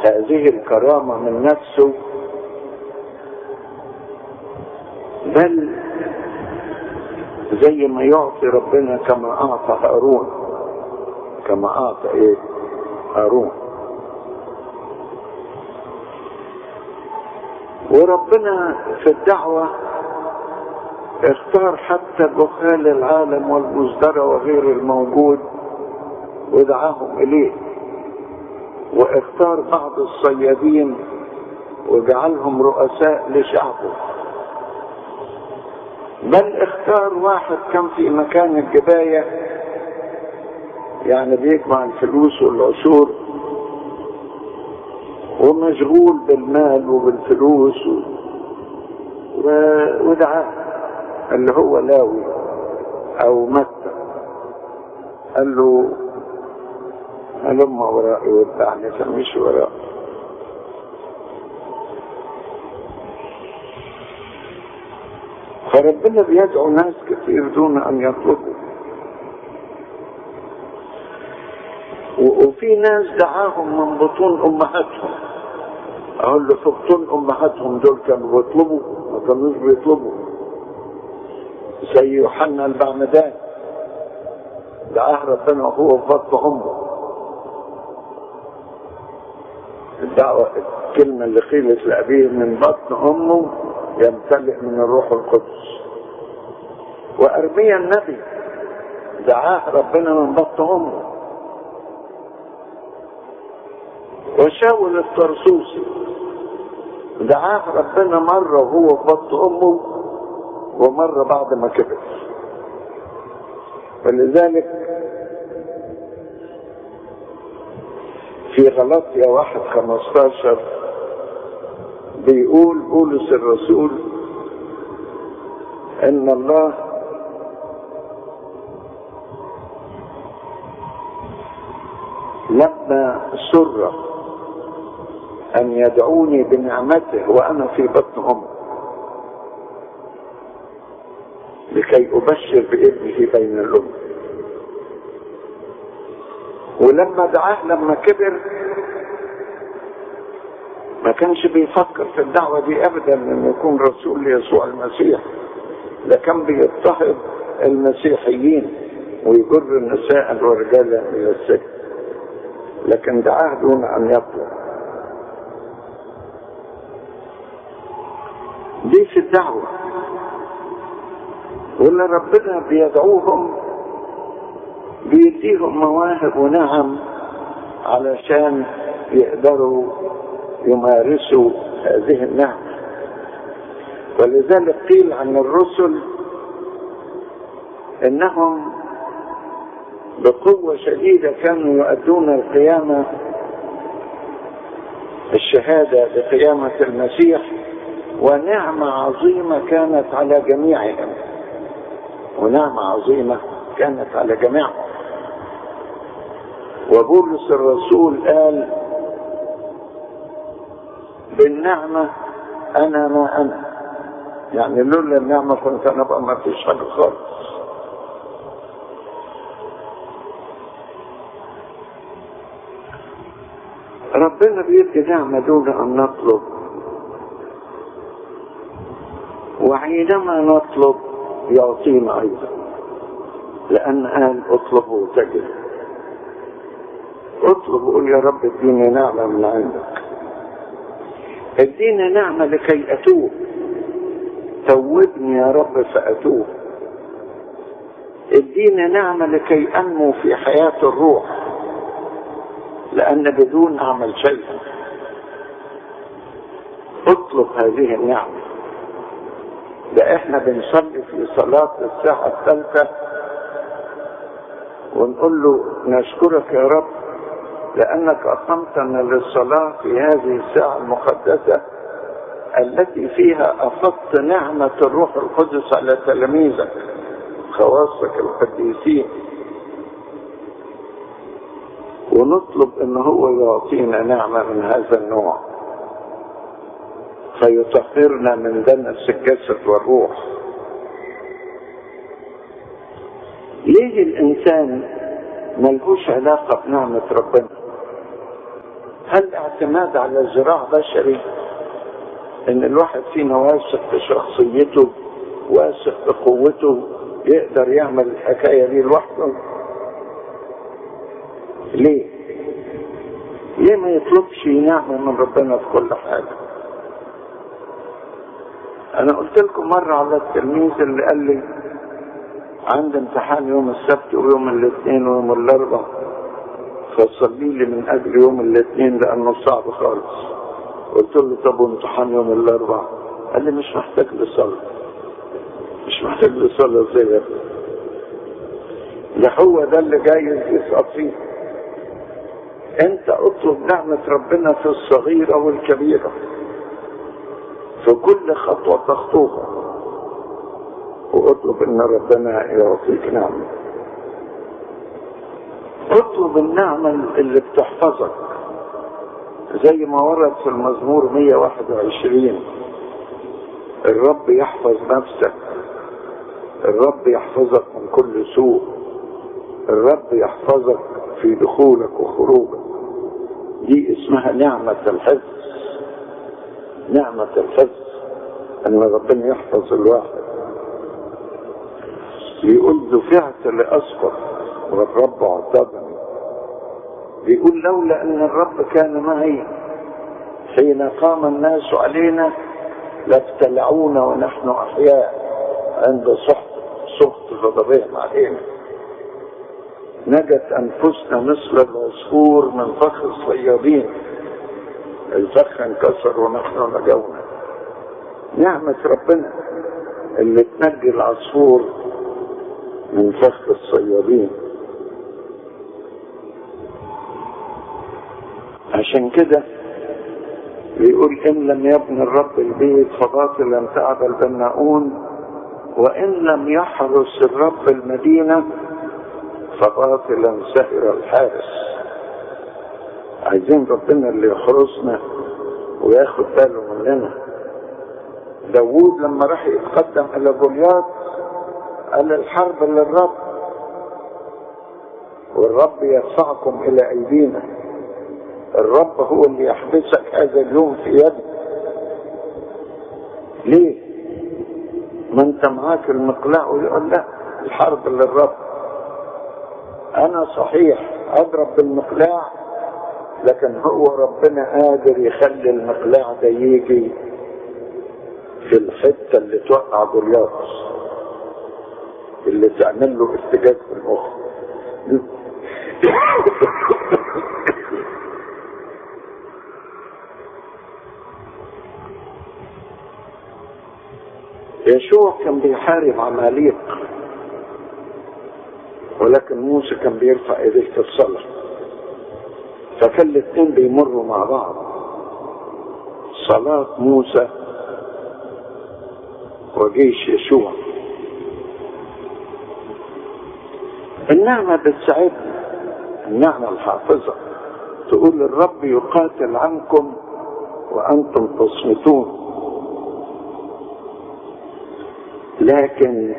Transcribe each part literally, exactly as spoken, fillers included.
هذه الكرامة من نفسه، بل زي ما يعطي ربنا كما أعطى هارون، كما أعطى إيه هارون. وربنا في الدعوة اختار حتى بخال العالم والمزدرى وغير الموجود ودعاهم إليه، واختار بعض الصيادين وجعلهم رؤساء لشعبه، بل اختار واحد كان في مكان الجباية، يعني بيجمع الفلوس والعشور ومشغول بالمال وبالفلوس و... ودعاه اللي هو لاوي او متى، قال له هلم ورائي واتبعني، فمشي ورائي. فربنا بيدعو ناس كثير دون ان يطلبوا، وفي ناس دعاهم من بطون امهاتهم. اقول له في بطون امهاتهم دول كانوا بيطلبوا؟ ما كانوش بيطلبوا. زي يوحنا المعمدان دعاه ربنا وهو في بطن امه. الدعوة الكلمة اللي قيلت لأبيه من بطن أمه يمتلئ من الروح القدس. وأرميا النبي دعاه ربنا من بطن أمه. وشاول الطرسوسي دعاه ربنا مرة وهو في بطن أمه ومرة بعد ما كبر. ولذلك في غلاطيا واحد خمستاشر بيقول بولس الرسول ان الله لما سر ان يدعوني بنعمته وانا في بطن امي لكي ابشر بابنه بين الامم. ولما دعاه لما كبر ما كانش بيفكر في الدعوة دي ابدا انه يكون رسول ليسوع المسيح، ده كان بيضطهد المسيحيين ويجر النساء والرجال الى السجن، لكن دعاه دون ان يطلب. دي في الدعوة. واللي ربنا بيدعوهم بيديهم مواهب ونعم علشان يقدروا يمارسوا هذه النعمة. ولذلك قيل عن الرسل انهم بقوة شديدة كانوا يؤدون القيامة، الشهادة بقيامة المسيح، ونعمة عظيمة كانت على جميعهم، ونعمة عظيمة كانت على جميعهم. وبولس الرسول قال بالنعمة أنا ما أنا، يعني لولا النعمة كنت أنا بقى ما فيش حاجة خالص. ربنا بيدي نعمة دون أن نطلب، وحينما نطلب يعطينا أيضا، لأن قال اطلبوا تجد. اطلب وقول يا رب اديني نعمة من عندك، اديني نعمة لكي أتوب، توبني يا رب فأتوب، اديني نعمة لكي أنمو في حياة الروح، لأن بدون أعمل شيء. اطلب هذه النعمة. ده احنا بنصلي في صلاة الساعة الثالثة ونقول له نشكرك يا رب لأنك أقمتنا للصلاة في هذه الساعة المقدسة التي فيها أفضت نعمة الروح القدس على تلاميذك خواصك القديسين، ونطلب ان هو يعطينا نعمة من هذا النوع فيطهرنا من دنس الجسد والروح. ليه الانسان ملهوش علاقة بنعمة ربنا؟ هل اعتماد على ذراع بشري، ان الواحد فينا واثق في شخصيته واثق بقوته يقدر يعمل الحكاية دي لوحده؟ ليه؟ ليه ما يطلبش نعمة من ربنا في كل حاجة؟ انا قلت لكم مرة على التلميذ اللي قال لي عندي امتحان يوم السبت ويوم الاثنين ويوم الاربعاء، فصلي لي من اجل يوم الاثنين لانه صعب خالص. قلت له طب وامتحان يوم الاربعاء؟ قال لي مش محتاج لصلاة. مش محتاج لصلاة ازاي يا ابني؟ ده هو ده اللي جاي يسقط فيه. انت اطلب نعمة ربنا في الصغيرة والكبيرة، في كل خطوة تخطوها، واطلب ان ربنا يعطيك نعمة. اطلب النعمة اللي بتحفظك زي ما ورد في المزمور مية وواحد وعشرين، الرب يحفظ نفسك، الرب يحفظك من كل سوء، الرب يحفظك في دخولك وخروجك. دي اسمها نعمة الحفظ. نعمة الحفظ ان ربنا يحفظ الواحد. بيقول دفعت لأسقط والرب اعتبني. بيقول لولا ان الرب كان معي حين قام الناس علينا لابتلعونا ونحن احياء عند سخط سخط غضبهم علينا. نجت انفسنا مثل العصفور من فخ الصيادين، الفخ انكسر ونحن نجونا. نعمة ربنا اللي تنجي العصفور من فخ الصيادين. عشان كده بيقول إن لم يبني الرب البيت فباطلا تعب البناؤون، وإن لم يحرس الرب المدينة فباطلا سهر الحارس. عايزين ربنا اللي يحرسنا وياخد باله مننا. داوود لما راح يتقدم إلى جولياث قال الحرب للرب والرب يدفعكم إلى أيدينا. الرب هو اللي يحبسك هذا اليوم في يدك. ليه؟ ما انت معاك المقلاع ويقول لا الحرب للرب. انا صحيح اضرب بالمقلاع، لكن هو ربنا قادر يخلي المقلاع ده يجي في الحته اللي توقع جولياث، اللي تعمل له ارتجاج في المخ. يشوع كان بيحارب عماليق، ولكن موسى كان بيرفع ايديه في الصلاة، فكان الاثنين بيمروا مع بعض. صلاة موسى وجيش يشوع. النعمة بتساعدنا، النعمة الحافظة تقول الرب يقاتل عنكم وأنتم تصمتون. لكن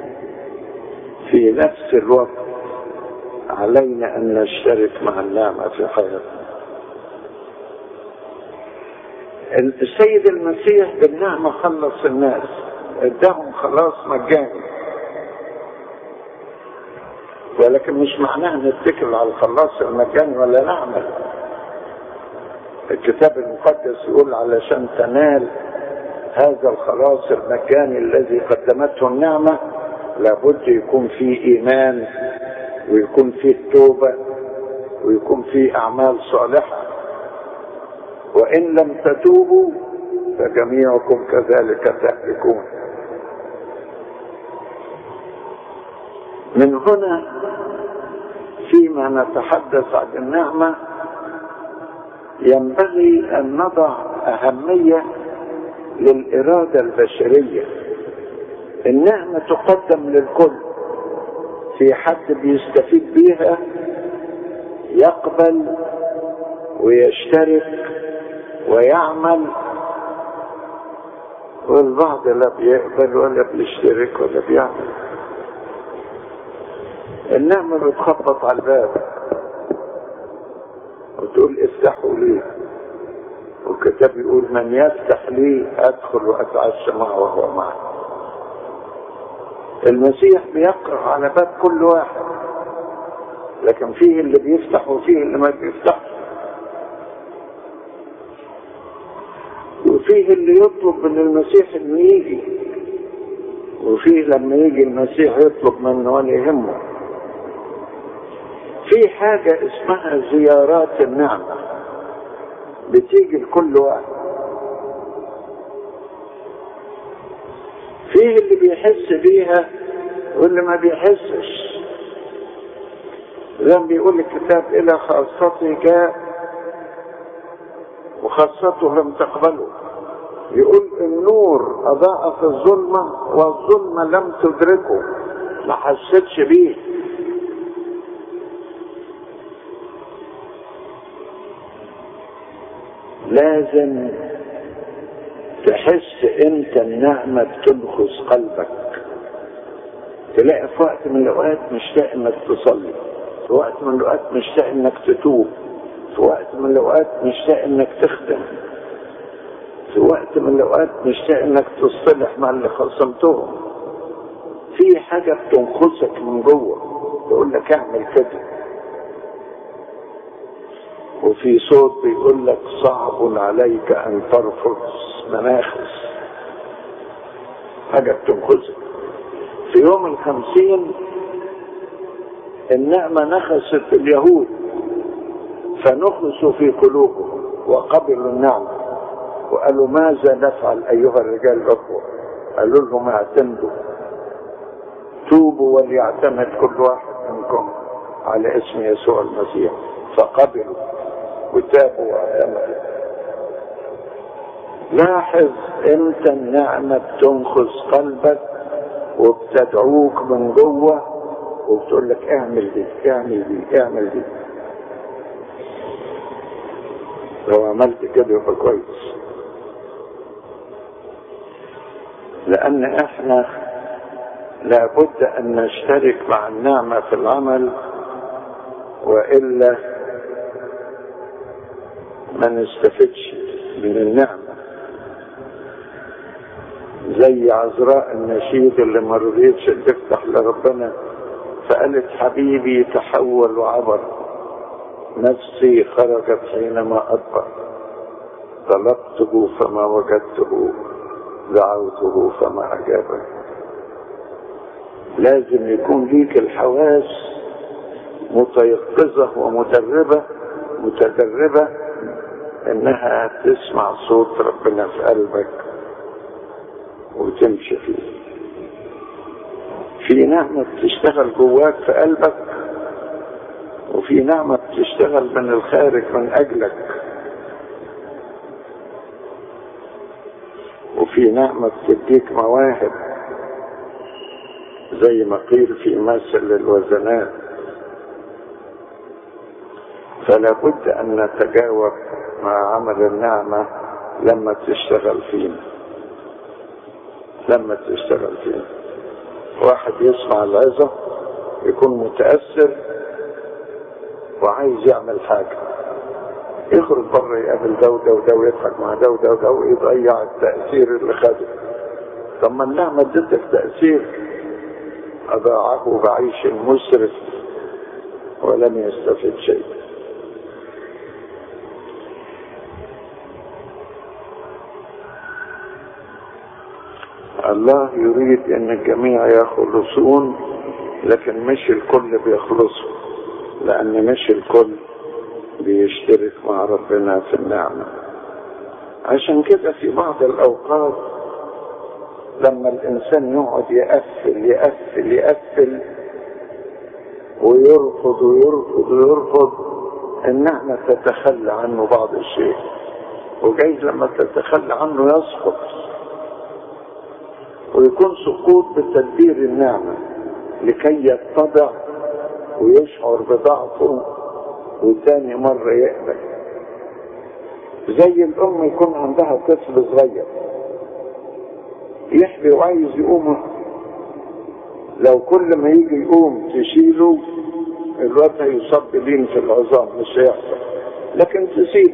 في نفس الوقت علينا أن نشترك مع النعمة في حياتنا. السيد المسيح بالنعمة خلص الناس، اداهم خلاص مجاني، ولكن مش معناها نتكل على الخلاص المجاني ولا نعمل. الكتاب المقدس يقول علشان تنال هذا الخلاص المجاني الذي قدمته النعمة لابد يكون فيه إيمان، ويكون فيه توبة، ويكون فيه أعمال صالحة. وإن لم تتوبوا فجميعكم كذلك تهلكون. من هنا فيما نتحدث عن النعمة ينبغي أن نضع أهمية للإرادة البشرية. النعمة تقدم للكل، في حد بيستفيد بيها يقبل ويشترك ويعمل، والبعض لا بيقبل ولا بيشترك ولا بيعمل. النعمة بتخبط على الباب، وتقول افتحوا لي، والكتاب يقول من يفتح لي ادخل واتعشى معه وهو معي. المسيح بيقرأ على باب كل واحد، لكن فيه اللي بيفتح وفيه اللي ما بيفتحش، وفيه اللي يطلب من المسيح انه يجي، وفيه لما يجي المسيح يطلب منه ولا يهمه. في حاجة اسمها زيارات النعمة بتيجي لكل واحد. فيه اللي بيحس بيها واللي ما بيحسش. زي ما بيقول الكتاب إلى خاصته جاء وخاصته لم تقبله. يقول النور أضاء في الظلمة والظلمة لم تدركه، ما حسيتش بيه. لازم تحس انت النعمة بتنخس قلبك. تلاقي في وقت من الاوقات مشتاق انك تصلي، في وقت من الاوقات مشتاق انك تتوب، في وقت من الاوقات مشتاق انك تخدم، في وقت من الاوقات مشتاق انك تصطلح مع اللي خصمتهم. في حاجة بتنخسك من جوه تقول لك اعمل كده، وفي صوت بيقول لك صعب عليك ان ترفض مناخس. حاجة بتنخسك. في يوم الخمسين النعمة نخست اليهود فنخسوا في قلوبهم وقبلوا النعمة وقالوا ماذا نفعل ايها الرجال الاخوة؟ قالوا لهم اعتمدوا، توبوا وليعتمد كل واحد منكم على اسم يسوع المسيح. فقبلوا وتابوا واعتمدوا. لاحظ انت النعمة بتنخس قلبك وبتدعوك من جوه وبتقول لك اعمل دي اعمل دي اعمل دي. لو عملت كده يبقى كويس. لان احنا لابد ان نشترك مع النعمة في العمل، وإلا ما نستفدش من النعمة. زي عذراء النشيد اللي ما رضيتش تفتح لربنا فقالت حبيبي تحول وعبر، نفسي خرجت حينما أدبر، طلبته فما وجدته، دعوته فما أجابه. لازم يكون ليك الحواس متيقظة ومدربة متدربة انها تسمع صوت ربنا في قلبك وتمشي فيه. في نعمة بتشتغل جواك في قلبك، وفي نعمة بتشتغل من الخارج من اجلك، وفي نعمة بتديك مواهب زي ما قيل في مثل الوزنات. فلا بد ان نتجاوب مع عمل النعمة لما تشتغل فينا لما تشتغل فينا واحد يسمع العظة يكون متأثر وعايز يعمل حاجة، يخرج بره يقابل ده وده وده ويضحك مع ده وده وده ويضيع التأثير اللي خده. طب ما النعمة ادتك تأثير، أضاعه بعيش مسرف ولم يستفد شيء. الله يريد ان الجميع يخلصون، لكن مش الكل بيخلصوا، لان مش الكل بيشترك مع ربنا في النعمة. عشان كده في بعض الاوقات لما الانسان يقعد يقفل يقفل يقفل ويرفض ويرفض ويرفض، النعمة تتخلى عنه بعض الشيء، وجايز لما تتخلى عنه يسقط، ويكون سقوط بتدبير النعمة لكي يتضع ويشعر بضعفه وثاني مرة يقبل. زي الأم يكون عندها طفل صغير يحبي وعايز يقوم، لو كل ما يجي يقوم تشيله الوقت هيصاب بلين في العظام، مش هيحصل. لكن تسيب